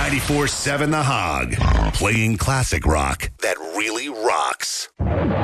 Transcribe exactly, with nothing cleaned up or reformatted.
ninety-four seven The Hog, playing classic rock that really rocks.